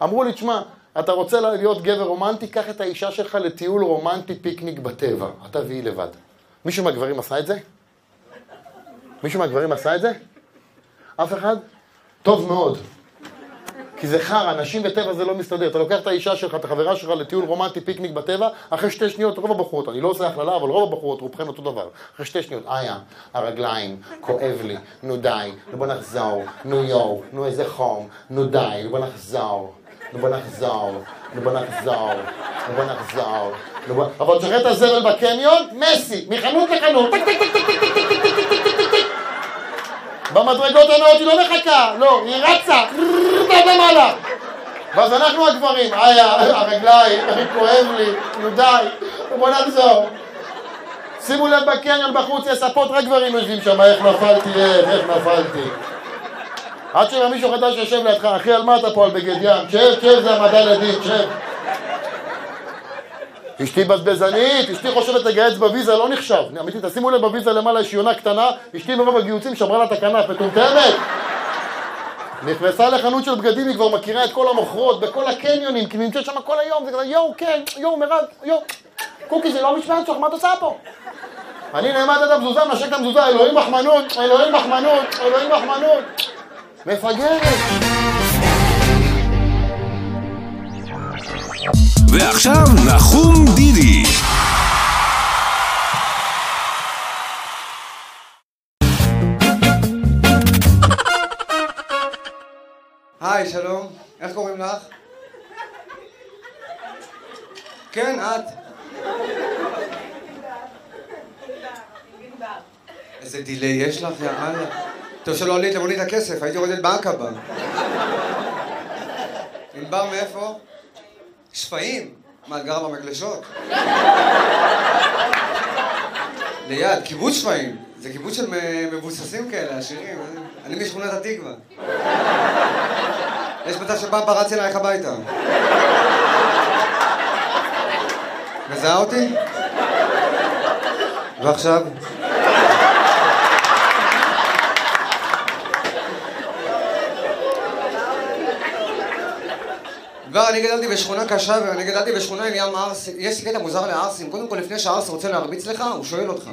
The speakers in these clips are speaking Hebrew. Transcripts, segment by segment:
אמרו לי, תשמע, אתה רוצה להיות גבר רומנטי, קח את האישה שלך לטיול רומנטי פיקניק בטבע. אתה והיא לבד. מישהו מהגברים עשה את זה? מישהו מהגברים עשה את זה? אף אחד? טוב מאוד. כי זה חר, אנשים בטבע זה לא מסתדר. אתה לוקח את האישה שלך, את החברה שלך לטיול רומנטי פיקניק בטבע, אחרי 2 שניות, רוב הבחורות, אני לא עושה הכללה, אבל רוב הבחורות, רובכן אותו דבר. אחרי 2 שניות, הרגליים, כואב לי, נו די, בוא נחזור, נו יו, נו איזה חום, נו די, בוא נחזור, בוא נחזור, בוא נחזור, בוא נחזור. אבל תשחרר את הזבל בקניון, מסי, מחנות לחנות, במדרגות הנאות היא לא מחכה, לא, היא רצה, למעלה. ואז אנחנו הגברים, הרגליים, כואב לי, נו די, בוא נחזור. שימו לב בקניון בחוץ, יש ספות, רק גברים יושבים שם, איך נפלתי. עד שמישהו חדש יושב לידך, אחי, על מה אתה פה על בגד ים? שב, זה המדע לדין, שב. אשתי בזבזנית, אשתי חושבת לגייץ בוויזה, לא נחשב. אמיתי, תשימו לב בוויזה למעלה, יש יונה קטנה, אשתי מרוב הגיוצים שמרה לה את הכנף, מטומטמת. נכנסה לחנות של בגדים, היא כבר מכירה את כל המוכרות, בכל הקניונים, כי נמצאת שם כל היום, זה כזה, יואו, מירב, קוקי, זה לא משמעת שלך, מה את עושה פה? אני נעמד את המזוזה, נשק את המזוזה, אלוהים מחמנות. מפגרת. ועכשיו נחום דידי. היי, שלום. איך קוראים לך? כן, את. איזה דילי יש לך, יאללה. טוב שלא עלית למונית הכסף, הייתי יורדת בעקבה. ענבר מאיפה? שפיים? מה, את גרה במקלשות? ליד, קיבוץ שפיים. זה קיבוץ של מבוססים כאלה, עשירים. אני משכונת התקווה. יש מצב שפעם פרץ אלייך הביתה. מזהה אותי? ועכשיו? כבר אני גדלתי בשכונה קשה ואני גדלתי בשכונה עם ים ערסים. יש קטע מוזר לערסים. קודם כל, לפני שהערס רוצה להרביץ לך, הוא שואל אותך.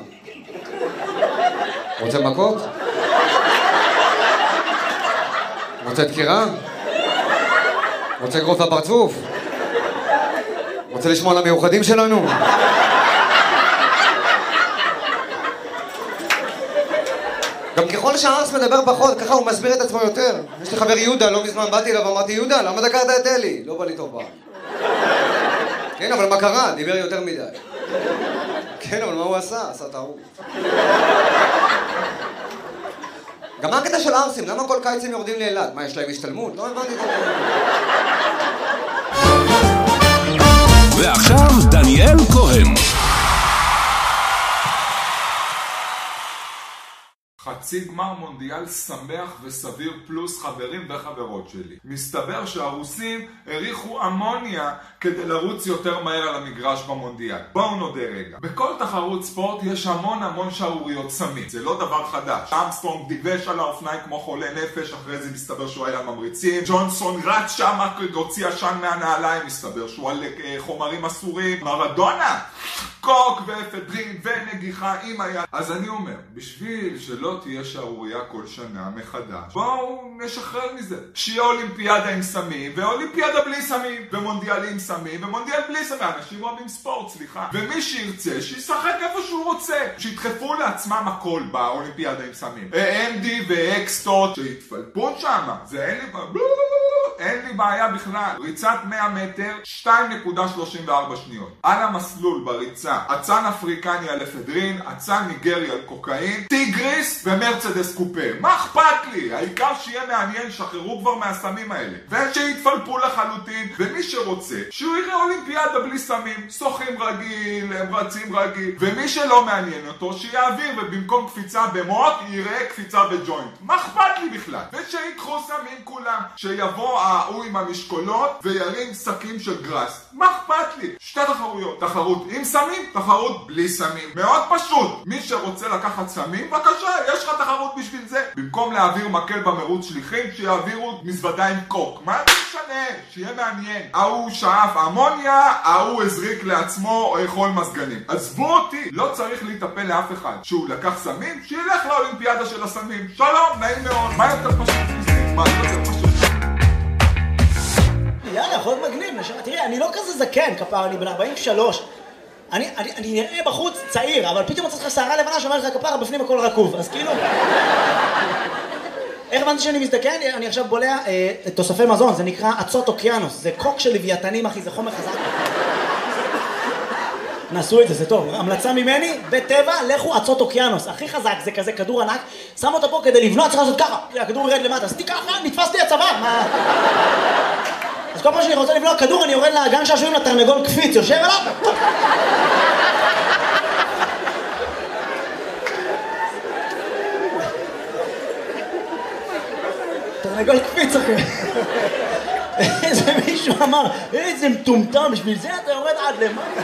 רוצה מכות? רוצה דקירה? רוצה גרוף לפרצוף? רוצה לשמוע על המיוחדים שלנו? גם ככל שהערס מדבר פחות, ככה הוא מסביר את עצמו יותר. יש לי חבר יהודה, לא מזמן באתי אליו ואמרתי, יהודה, למה דקרת את אלי? לא בא לי טוב בה. כן, אבל מה קרה? דיבר יותר מדי. כן, אבל מה הוא עשה? עשה טעות. גם מה הקטע של ערסים? למה כל קיץ הם יורדים לאילת? מה, יש להם השתלמות? לא הבנתי את זה. ועכשיו דניאל כהן. חצי גמר מונדיאל שמח וסביר פלוס חברים וחברות שלי. מסתבר שהרוסים הריחו אמוניה כדי לרוץ יותר מהר על המגרש במונדיאל. בואו נודה רגע. בכל תחרות ספורט יש המון שערוריות סמים. זה לא דבר חדש. אמסטרונג דיבש על האופניים כמו חולה נפש, אחרי זה מסתבר שהוא היה ממריצים. ג'ונסון רץ שם, הוציא עשן מהנעליים, מסתבר שהוא על חומרים אסורים. מרדונה! קוק ואפדרין ונגיחה עם היד. אז אני אומר, בשביל שלא תהיה שערוריה כל שנה מחדש, בואו נשחרר מזה. שיהיה אולימפיאדה עם סמים, ואולימפיאדה בלי סמים, ומונדיאל עם סמים, ומונדיאל בלי סמים. אנשים אוהבים ספורט, סליחה. ומי שירצה, שישחק איפה שהוא רוצה. שידחפו לעצמם הכל באולימפיאדה עם סמים. אמדי ואקסטות, שיתפלפו שם. זה אין לי בעיה בכלל. ריצת 100 מטר, 2.34 שניות. על המסלול בריצה, אצן אפריקני על אפדרין, אצן ניגרי על קוקאין, טיגריס ומרצדס קופה. מה אכפת לי? העיקר שיהיה מעניין, שחררו כבר מהסמים האלה. ושיתפלפו לחלוטין, ומי שרוצה, שהוא יראה אולימפיאדה בלי סמים. שוחים רגיל, הם רצים רגיל. ומי שלא מעניין אותו, שיעביר, ובמקום קפיצה במוח, יראה קפיצה בג'וינט. מה אכפת לי בכלל? ושיקחו סמים כולם. שיבוא ההוא עם המשקולות וירים שקים של גרס. מה אכפת לי? שתי תחרויות. תחרות עם סמים, תחרות בלי סמים. מאוד פשוט. מי שרוצה לקחת סמים, בבקשה, יש לך תחרות בשביל זה. במקום להעביר מקל במרוץ שליחים, שיעבירו מזוודה עם קוק. מה זה משנה? שיהיה מעניין. ההוא שאף אמוניה, ההוא הזריק לעצמו חול מזגנים. עזבו אותי, לא צריך להיטפל לאף אחד. שהוא לקח סמים, שילך לאולימפיאדה של הסמים. שלום, נעים מאוד. מה יותר פשוט מזה? מה יותר פשוט? יאללה, יכול להיות מגניב, נשמע. תראי, אני לא כזה זקן, כפר, אני בן 43. אני נראה בחוץ צעיר, אבל פתאום מצאת לך שערה לבנה שאומרת לך כפר, בפנים הכל רקוב, אז כאילו... איך הבנתי שאני מזדקן? אני עכשיו בולע תוספי מזון, זה נקרא אצות אוקיינוס, זה קוק של לוויתנים, אחי, זה חומר חזק. נעשו את זה, זה טוב. המלצה ממני, בטבע, לכו אצות אוקיינוס. הכי חזק, זה כזה כדור ענק, שם אותו פה כדי לבנות, צריך לעשות ככה. הכדור ירד למטה, עשיתי ככה, נתפס לי הצוואר. אז כל פעם שאני רוצה לבנות כדור, אני יורד לגן שעשועים לתרנגול קפיץ, יושב עליו. תרנגול קפיץ, אחי. איזה מישהו אמר, איזה מטומטם, בשביל זה אתה יורד עד למטה.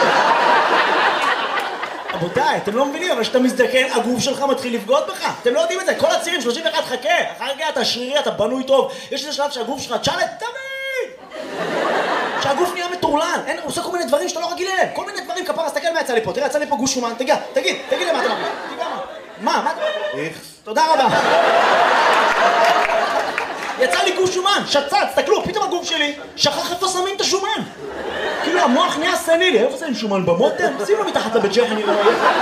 רבותיי, אתם לא מבינים, אבל כשאתה מזדקן, הגוף שלך מתחיל לבגוד בך. אתם לא יודעים את זה, כל הצעירים, 31, חכה. אחר כך אתה שרירי, אתה בנוי טוב. יש איזה שלב שהגוף שלך צ'אלט, תמיד! שהגוף נהיה מטורלן. הוא עושה כל מיני דברים שאתה לא רגיל אליהם. כל מיני דברים, כפרה, תסתכל מה יצא לי פה. תראה, יצא לי פה גוש שומן. תגיד למה אתה מרגיש? מה אתה מרגיש? תודה רבה. יצא לי גוש שומן, שצץ, תסתכלו, פתאום הגוף שלי שכח איפה שמים את השומן. כאילו המוח נהיה סנילי, איפה שמים שומן במותן? שים לו מתחת לבית ג'ח, אני רואה.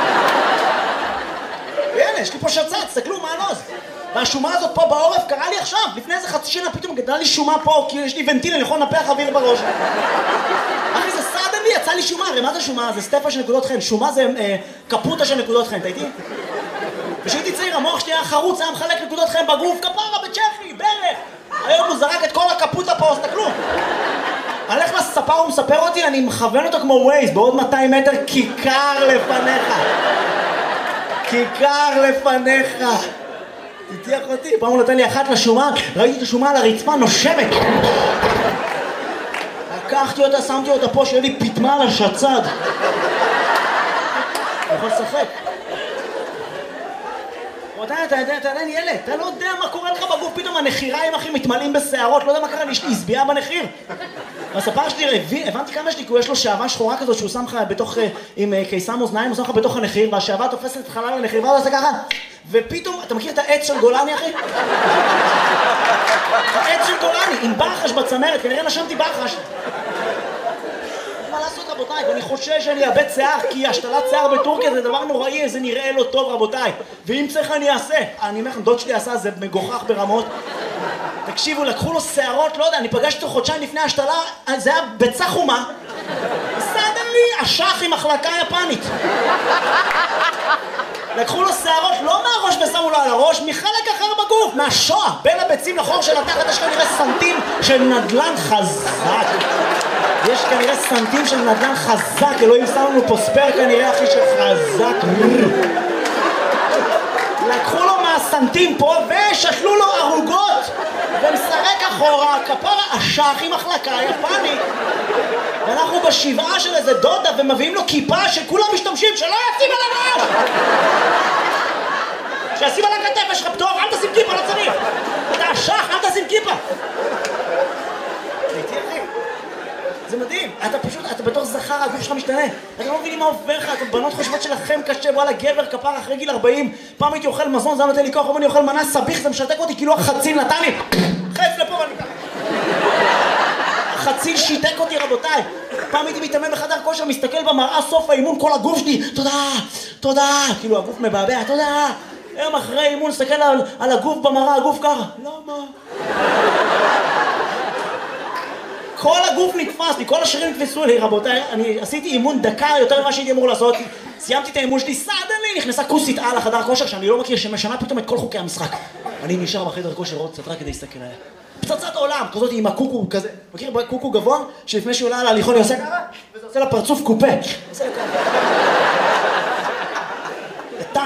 הנה, יש לי פה שצץ, תסתכלו, מה הלוז? והשומה הזאת פה בעורף קרה לי עכשיו, לפני איזה חצי שנה פתאום גדלה לי שומה פה, כי יש לי ונטיל, אני יכול לנפח אוויר בראש. אחי, זה סעד לי, יצא לי שומה, הרי מה זה שומה? זה סטפה של נקודות חן, שומה זה קפוטה של נקודות חן, אתה איתי? כשהייתי צעיר, המוח שלי היה חרוץ, היה מחלק נקודות חן בגוף, כפרה, בצ'כי, ברך. היום הוא זרק את כל הקפוטה פה, תסתכלו. הלך לספר, הוא מספר אותי, אני מכוון אותו כמו ווייז, בעוד 200 מטר, כיכר לפניך. כיכר לפניך. תתיח אותי, פעם הוא נותן לי אחת לשומה, ראיתי את השומה על הרצפה, נושמת. לקחתי אותה, שמתי אותה פה, שיהיה לי פתמה על השצד. אני יכול לשחק. אתה עדיין ילד, אתה לא יודע מה קורה לך בגוף, פתאום הנחיריים אחי מתמלאים בשערות, לא יודע מה קרה לי, יש לי הסביעה בנחיר. והספר שלי, הבנתי כמה יש לי, כי הוא יש לו שעבה שחורה כזאת שהוא שם לך בתוך, עם קיסם אוזניים, הוא שם לך בתוך הנחיר, והשעבה תופסת חלל הנחיר, והוא עושה ככה, ופתאום, אתה מכיר את העץ של גולני אחי? העץ של גולני, עם ברחש בצמרת, כנראה נשמתי ברחש. מה לעשות רבותיי, ואני חושש שאני אאבד שיער, כי השתלת שיער בטורקיה זה דבר נוראי, זה נראה לא טוב רבותיי, ואם צריך אני אעשה. אני אומר לכם, דוד שלי עשה, זה מגוחך ברמות. תקשיבו, לקחו לו שערות, לא יודע, אני פגשתי אותו חודשיים לפני השתלה, זה היה ביצה חומה. בסדר לי, אשך עם מחלקה יפנית. לקחו לו שערות, לא מהראש ושמו לו על הראש, מחלק אחר בגוף, מהשואה, בין הביצים לחור של התחת, יש כנראה סנטים של נדלן חזק. יש כנראה סנטים של נדלן חזק, אלוהים שם לנו פה ספר כנראה אחי שחזק. לקחו לו מהסנטים פה ושתלו לו ערוגות ומסרק אחורה, כפרה אשך עם מחלקה יפנית. ואנחנו בשבעה של איזה דודה ומביאים לו כיפה שכולם משתמשים, שלא ישים על הראש! שישים על הכתף, יש לך פטור, אל תשים כיפה, לא צריך! אתה אשך, אל תשים כיפה! הייתי אחי. זה מדהים, אתה בתור זכר, הגוף שלך משתנה. אתה לא מבינים מה עובר לך, אתם בנות חושבות שלכם קשה, וואלה גבר כפר אחרי גיל 40, פעם הייתי אוכל מזון, זה נותן לי כוח, אני אוכל מנה סביך, זה משתק אותי, כאילו החציל נתן לי, חץ לפה ואני ככה. החציל שיתק אותי רבותיי. פעם הייתי מתאמן בחדר כושר, מסתכל במראה סוף האימון, כל הגוף שלי, תודה, כאילו הגוף מבעבע, תודה. היום אחרי אימון, מסתכל על הגוף במראה, הגוף ככה, למה? כל הגוף נתפס לי, כל השרירים נתפסו לי, רבותיי. אני עשיתי אימון דקה יותר ממה שהייתי אמור לעשות. סיימתי את האימון שלי, סדלי, נכנסה כוסית על החדר כושר שאני לא מכיר, שמשנה פתאום את כל חוקי המשחק. אני נשאר בחדר כושר עוד קצת רק כדי להסתכל עליה. פצצת עולם, כזאת עם הקוקו כזה. מכיר קוקו גבוה? שלפני שהוא עולה על ההליכון היא עושה ככה, וזה עושה לה פרצוף קופה. עושה לה ככה.